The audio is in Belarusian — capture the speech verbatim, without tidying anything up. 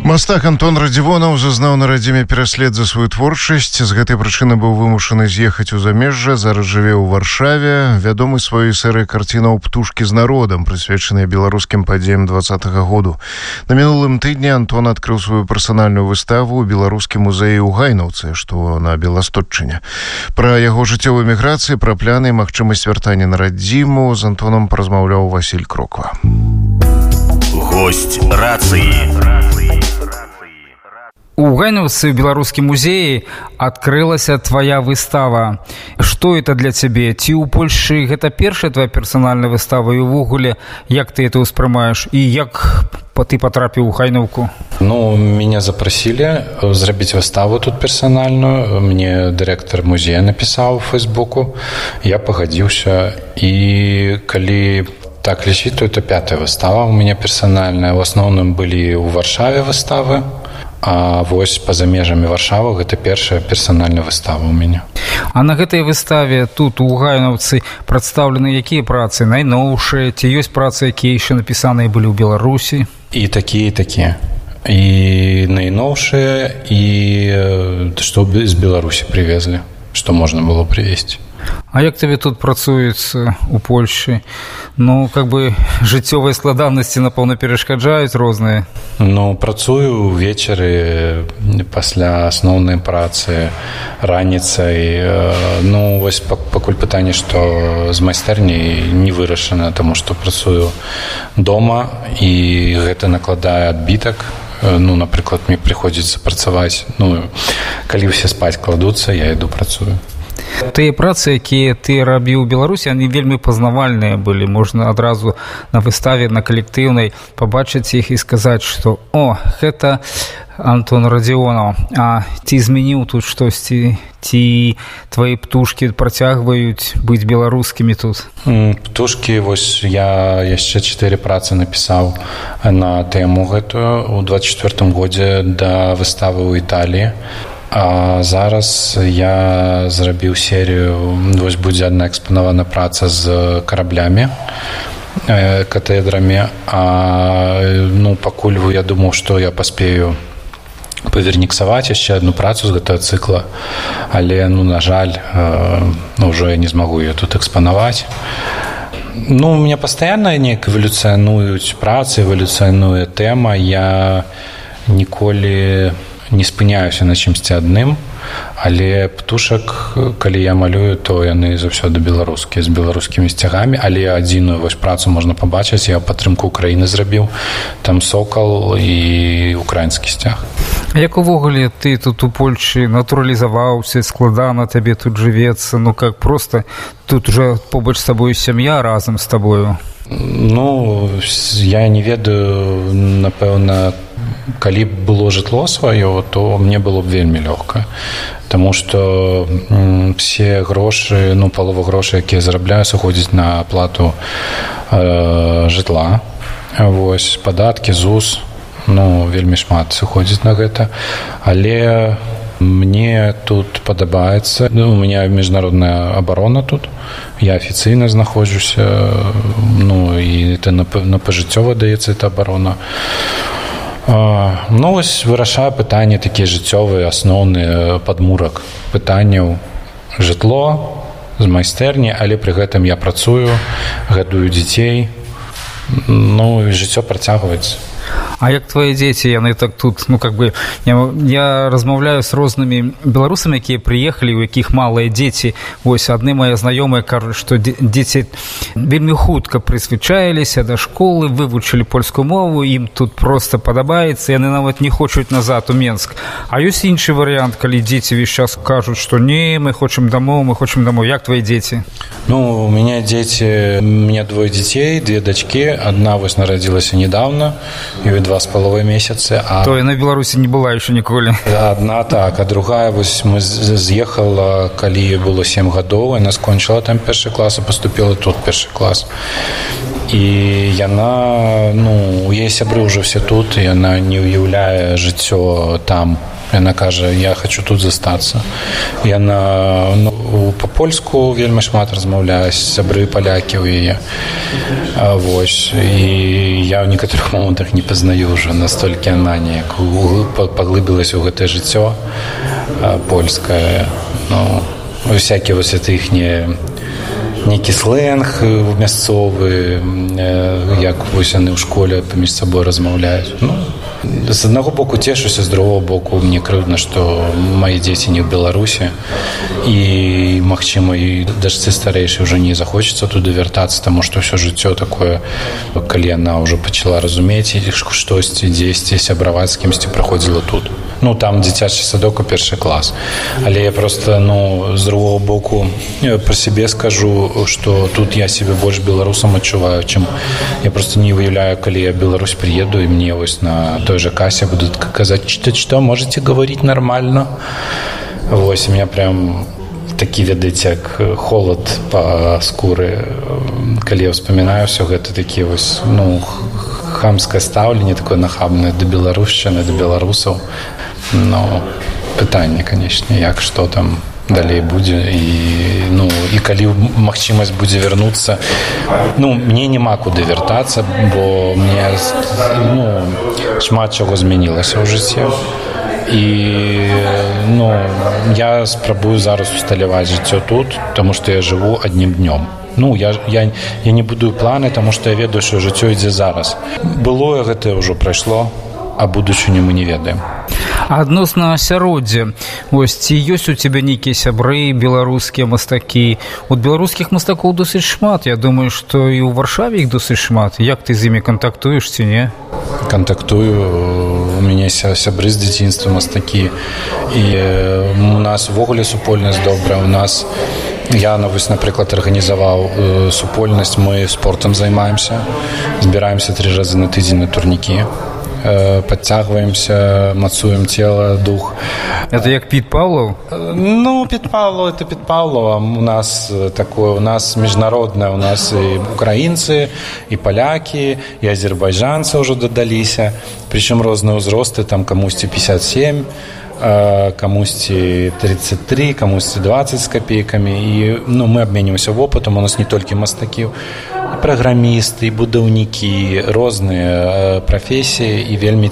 Мастак Антон Радзівонаў зазнаў на радзіме пераслед за сваю творчасць. З гэтай прычыны быў вымушаны з'ехаць у замежжа, зараз жыве ў Варшаве. Вядомы сваёй серыяй карцінаў «Птушкі з народам», прысвечаныя беларускім падзеям двадцатага году. На мінулым тыдні Антон адкрыў сваю персанальную выставу ў беларускім музеі ў Гайнаўцы, што на Беластотчыне. Пра яго жыццёвую міграцыю, пра пляны і магчымасць вяртання на радзіму з Антонам паразмаўляў Васіль Кроква. Гость рацыі. У Гайнаўцы в беларускім музеі адкрылася твоя выстава. Што это для цябе? Ці ў Польшы гэта першая твоя персанальная выстава? І ўвогуле, як ты это ўспрымаеш? І як ты потрапіў у Гайнаўку? Ну, меня запросили зрабіць выставу тут персональную. Мне дырэктар музея напісаў у Фейсбуку. Я пагадзіўся. І калі так лічыць, то это пятая выстава у меня персональная. В асноўным былі ў Варшаве выставы. А вось па-за межамі Варшавы гэта першая персанальная выстава ў мяне. А на гэтай выставе тут у Гайнаўцы прадстаўлены якія працы найноўшыя? Ці ёсць працы, якія яшчэ напісаныя былі ў Беларусі? І такія, і такія. І найноўшыя, і што з Беларусі прывезлі, што можна было прывезці. А як табе тут працуецца у Польшы? Ну, как бы жыццёвыя складанасці, напэўна, перашкаджаюць розныя. Ну, працую ўвечары пасля асноўнай працы, раніцай. Ну, вось пакуль пытанне, што з майстэрняй не вырашана, таму што працую дома, і гэта накладае адбітак. Ну, напрыклад, мне прыходзіцца працаваць. Ну, калі ўсе спаць кладуцца, я іду працую. Тыя працы, якія ты рабіў у Беларусі, яны вельмі пазнавальныя былі. Можна адразу на выставе, на калектыўнай пабачыць іх і сказаць, што «О, гэта Антон Радзівонаў». А ці змяніў тут штосьці? Ці твои птушкі працягваюць быць беларускімі тут? Птушкі, вось я яшчэ чатыры працы напісаў на тэму гэтую ў двадцать четвёртым годзе да выставы ў Італіі. А зараз я зрабіў серію, вось будзе адна экспанавана праца з караблямі, катедрамі. А ну, пакуль я думаў, што я паспею паверніксаваць яшчэ адну працу з гэтага цыкла, але, ну, на жаль, ну, ўжо я не змагу ее тут экспанаваць. Ну, у меня пастаянна неяк эвалюцыянуюць працы, эвалюцыянуе тэма. Я ніколі не спыняюся на чымсьці адным, але птушак, калі я малюю, то яны заўсёды беларускія, з беларускімі сцягамі, але адзіную вось працу можна пабачыць, я падтрымку Украіны зрабіў, там сокал і украінскі сцяг. А як увогуле ты тут у Польшы натуралізаваўся, складана табе тут жывецца, ну как проста тут уже побач з табою сям'я разам з табою? Ну, я не ведаю, напэўна, калі б было жытло сваё, то мне было б вельмі лёгка. Таму што все грошы, ну, палова грошай, якія зарабляю, сыходзіць на аплату э, жытла. Вось, падаткі, ЗУС, ну, вельмі шмат сыходзіць на гэта. Але мне тут падабаецца. Ну, у меня міжнародная абарона тут. Я афіцыйна знаходжуся, ну, і это на, на пажыццёва даецца эта абарона. Ну, вось вырашаю пытанні такія жыццёвыя, асноўныя, падмурак пытанняў. Жытло з майстэрні, але пры гэтым я працую, гадую дзяцей. Ну, і жыццё працягваецца. А як твои дзеці, яны так тут, ну, как бы, я, я размаўляю з рознымі беларусамі, якія прыехалі, у якіх малыя дзеці. Вось, адны мае знаёмыя кажуць, што дзеці вельмі хутка прызвычаіліся да школы, вывучылі польскую мову, ім тут проста падабаецца, яны нават не хочуць назад у Менск. А ёсць іншы варыянт, калі дзеці весь час кажуць, што не, мы хочам дамоў, мы хочам дамоў. Як твои дзеці? Ну, у меня дети, у меня двое детей, две дочки. Одна вось нарадзілася недавно, ёй два з паловай месяцы. А... То яна в Беларусі не была яшчэ ніколі. Одна так, а другая вось мы з'ехала, калі было сем гадоў, яна скончыла там першы клас і паступіла тут першы клас. І яна, ну, у яе сябры ўжо все тут, і яна не ўяўляе жыццё там. Яна кажа, я хочу тут застацца. Яна, ну, польску вельмі шмат размаўляю, сябры палякі ў яе. Вось. І я ў некаторых момантах не пазнаю ўжо, настолькі яна неяк паглыбілася ў гэтае жыццё польскае. Ну, всякие вось это іхнія нейкі сленг мясцовы, як вось яны ў школе паміж сабой размаўляюць. Ну, з аднаго боку цешуся, з другого боку мне крыўдна, што мае дзеці не ў Беларусі, і, магчыма, і дачцы старэйшай ўжо не захочацца туды вяртацца, таму што ўсё жыццё такое, калі яна ўжо пачала разумець штосьці, дзесьці, сябраваць з кімсьці, праходзіла тут. Ну, там дзіцячы садок у першы клас. Але я просто, ну, з другого боку пра сябе скажу, што тут я себе больш беларусам адчуваю, чым я просто не уяўляю, калі я в Беларусь приеду, і мне вось на той же кассе будут казаць, что, что, можете говорить нормально. Вось, у меня прям такі, ведаеце, як холод па скуры. Калі я вспоминаю все гэта, такі вось, ну, хамскае стаўленне, такое нахабнае да беларушчыны, да беларусаў. Ну, пытанне, канечне, як, што там далей будзе, і, ну, і калі магчымасць будзе вярнуцца, ну, мне няма куды вяртацца, бо мне, ну, шмат чаго змянілася ў жыцці, і, ну, я спрабую зараз усталяваць жыццё тут, таму што я жыву аднім днём. Ну, я, я, я не будую планы, таму што я ведаю, што жыццё ідзе зараз. Былое гэтае ўжо прайшло, а будучыню мы не ведаем. А адносна асяроддзя, вось, ці ёсць у цябе нейкія сябры, беларускія мастакі? От беларускіх мастакоў досыць шмат. Я думаю, што і ў Варшаве іх досыць шмат. Як ты з імі кантактуеш, ці не? Кантактую. У мяне сябры з дзяцінства мастакі. І у нас ввогуле супольнасць добрая. У нас, я, вось, напрыклад, арганізаваў супольнасць, мы спортам займаемся, збіраемся тры разы на тыдзень на турнікі. Подтягиваемся, мацуем тело, дух. Это як Пит Павлов? Ну, Пит Павлов, это Пит Павлов. У нас такое, у нас международное, у нас и украинцы, и поляки, и азербайджанцы уже додались. Причем разные возрасты, там кому-то пятьдесят семь, кому-то тридцать три, кому-то двадцать с копейками. И, ну, мы обмениваемся опытом. У нас не только мастаки, программисты, будаўнікі, розныя прафесіі, і вельмі